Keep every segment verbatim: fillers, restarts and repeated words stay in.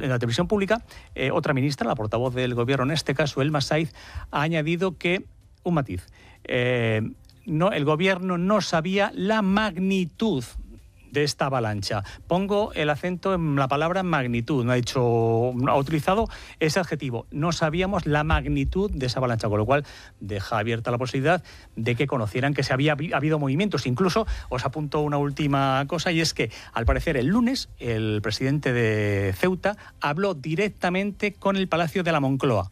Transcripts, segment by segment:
en la televisión pública, eh, otra ministra, la portavoz del gobierno en este caso, Elma Saiz, ha añadido que, un matiz, eh, no, el gobierno no sabía la magnitud de esta avalancha. Pongo el acento en la palabra magnitud. No ha dicho, ha utilizado ese adjetivo. No sabíamos la magnitud de esa avalancha, con lo cual deja abierta la posibilidad de que conocieran que se había habido movimientos. Incluso os apunto una última cosa, y es que al parecer el lunes el presidente de Ceuta habló directamente con el Palacio de la Moncloa.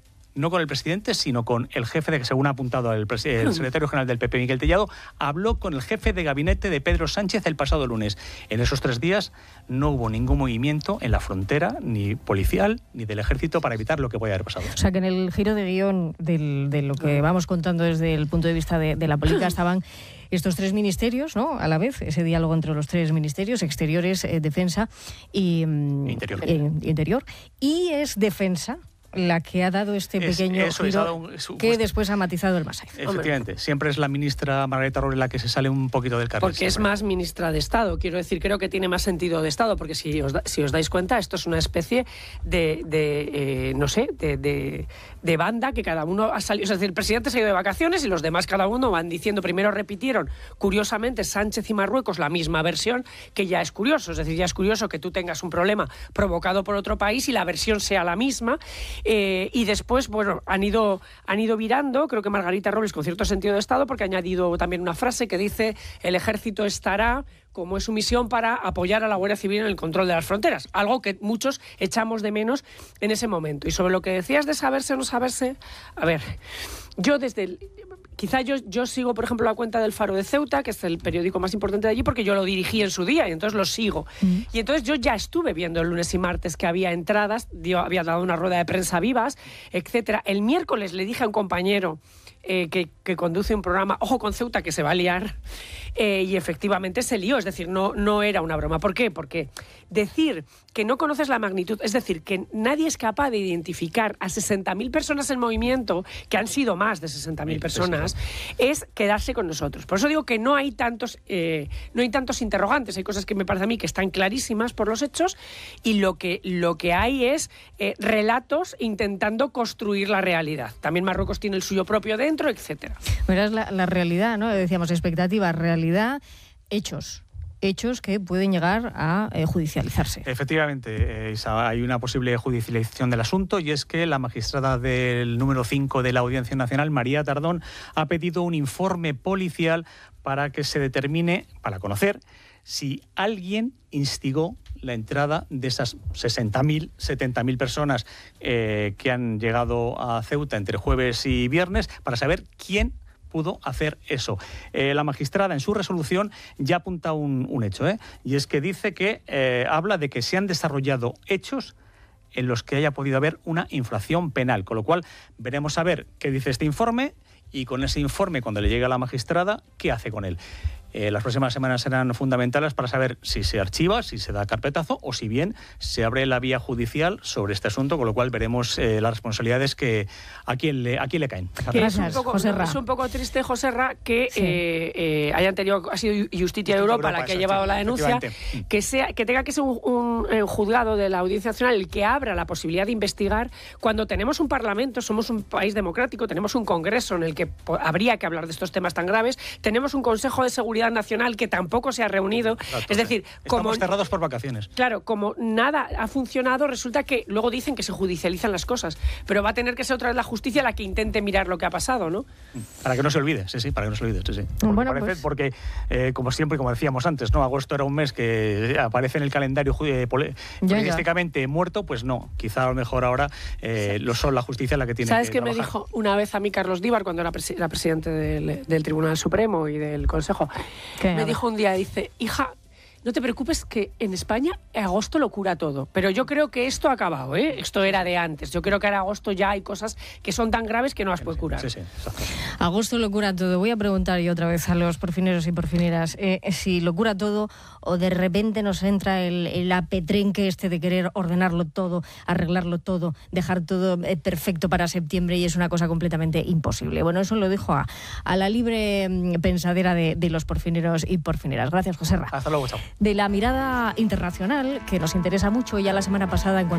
No con el presidente, sino con el jefe, de, según ha apuntado el, el secretario general del P P, Miguel Tellado, habló con el jefe de gabinete de Pedro Sánchez el pasado lunes. En esos tres días no hubo ningún movimiento en la frontera, ni policial, ni del ejército, para evitar lo que pueda haber pasado. O sea, que en el giro de guión del, de lo que vamos contando desde el punto de vista de, de la política estaban estos tres ministerios, ¿no? A la vez, ese diálogo entre los tres ministerios, exteriores, eh, defensa y interior. Eh, interior. Y es defensa la que ha dado este pequeño es, giro un, es, que justo, después ha matizado el Masaiz. Efectivamente, Hombre. siempre es la ministra Margarita Robles la que se sale un poquito del carril. Porque siempre. es más ministra de Estado, quiero decir, creo que tiene más sentido de Estado, porque si os, da, si os dais cuenta, esto es una especie de, de eh, no sé, de, de, de banda que cada uno ha salido, es decir, el presidente se ha ido de vacaciones y los demás cada uno van diciendo, primero repitieron, curiosamente, Sánchez y Marruecos la misma versión, que ya es curioso, es decir, ya es curioso que tú tengas un problema provocado por otro país y la versión sea la misma. Eh, y después, bueno, han ido, han ido virando, creo que Margarita Robles con cierto sentido de Estado, porque ha añadido también una frase que dice: el ejército estará, como es su misión, para apoyar a la Guardia Civil en el control de las fronteras, algo que muchos echamos de menos en ese momento. Y sobre lo que decías de saberse o no saberse, a ver, yo desde el... Quizá yo, yo sigo, por ejemplo, la cuenta del Faro de Ceuta, que es el periódico más importante de allí, porque yo lo dirigí en su día y entonces lo sigo. Mm. Y entonces yo ya estuve viendo el lunes y martes que había entradas, yo había dado una rueda de prensa vivas, etcétera. El miércoles le dije a un compañero eh, que, que conduce un programa, ojo con Ceuta, que se va a liar, eh, y efectivamente se lió, es decir, no, no era una broma. ¿Por qué? Porque decir que no conoces la magnitud, es decir, que nadie es capaz de identificar a sesenta mil personas en movimiento, que han sido más de sesenta mil personas, es quedarse con nosotros. Por eso digo que no hay tantos eh, no hay tantos interrogantes, hay cosas que me parece a mí que están clarísimas por los hechos, y lo que, lo que hay es eh, relatos intentando construir la realidad. También Marruecos tiene el suyo propio dentro, etcétera. Verás la, la realidad, ¿no? Decíamos expectativa, realidad, hechos. Hechos que pueden llegar a eh, judicializarse. Efectivamente, eh, Isa, hay una posible judicialización del asunto, y es que la magistrada del número cinco de la Audiencia Nacional, María Tardón, ha pedido un informe policial para que se determine, para conocer si alguien instigó la entrada de esas sesenta mil, setenta mil personas eh, que han llegado a Ceuta entre jueves y viernes, para saber quién pudo hacer eso. Eh, la magistrada en su resolución ya apunta un, un hecho, ¿eh? y es que dice que eh, habla de que se han desarrollado hechos en los que haya podido haber una infracción penal, con lo cual veremos a ver qué dice este informe, y con ese informe, cuando le llegue a la magistrada, qué hace con él. Eh, las próximas semanas serán fundamentales para saber si se archiva, si se da carpetazo, o si bien se abre la vía judicial sobre este asunto, con lo cual veremos eh, las responsabilidades que a quién le, a quién le caen. Gracias, es, un poco, Joserra. es un poco triste, Joserra, que sí. eh, eh, hayan tenido, ha sido Justicia de Europa, Europa la que ha llevado la denuncia, que sea que tenga que ser un, un, un juzgado de la Audiencia Nacional el que abra la posibilidad de investigar, cuando tenemos un Parlamento, somos un país democrático, tenemos un Congreso en el que habría que hablar de estos temas tan graves, tenemos un Consejo de Seguridad Nacional que tampoco se ha reunido. Exacto, es decir, como estamos cerrados por vacaciones. Claro, como nada ha funcionado, resulta que luego dicen que se judicializan las cosas, pero va a tener que ser otra vez la justicia la que intente mirar lo que ha pasado, ¿no? Para que no se olvide, sí, sí, para que no se olvide, sí, sí. Porque, bueno, parece, pues... porque eh, como siempre, como decíamos antes, ¿no? Agosto era un mes que aparece en el calendario eh, políticamente muerto, pues no, quizá a lo mejor ahora eh, sí. lo son la justicia la que tiene ¿Sabes que qué me dijo una vez a mí Carlos Díbar, cuando era, presi- era presidente del, del Tribunal Supremo y del Consejo? ¿Qué? Me dijo un día, dice, hija, no te preocupes que en España agosto lo cura todo, pero yo creo que esto ha acabado, ¿eh? Esto era de antes, yo creo que ahora agosto ya hay cosas que son tan graves que no las puede curar. Sí, sí, exacto. Agosto lo cura todo. Voy a preguntar yo otra vez a los porfineros y porfineras eh, si lo cura todo o de repente nos entra el, el apetrenque este de querer ordenarlo todo, arreglarlo todo, dejar todo eh, perfecto para septiembre, y es una cosa completamente imposible. Bueno, eso lo dejo a, a la libre pensadera de, de los porfineros y porfineras. Gracias, Joserra. Hasta luego, chao. De la mirada internacional, que nos interesa mucho, ya la semana pasada en cuanto